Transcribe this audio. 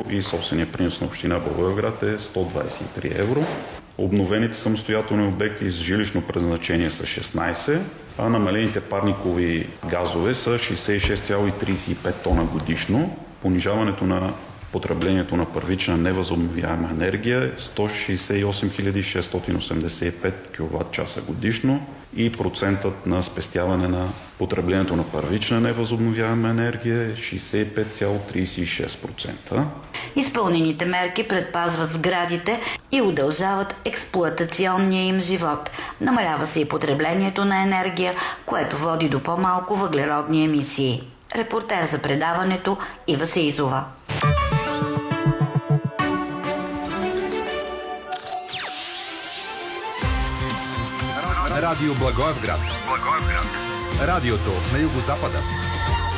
и собствения принос на община Благоевград е 123 евро. Обновените самостоятелни обекти с жилищно предназначение са 16, а намалените парникови газове са 66,35 тона годишно. Понижаването на потреблението на първична невъзобновяема енергия е 168 685 кВт-часа годишно и процентът на спестяване на потреблението на първична невъзобновяема енергия е 65,36%. Изпълнените мерки предпазват сградите и удължават експлоатационния им живот. Намалява се и потреблението на енергия, което води до по-малко въглеродни емисии. Репортер за предаването Ива Сеизова. Радио Благоевград. Радиото на югозапада.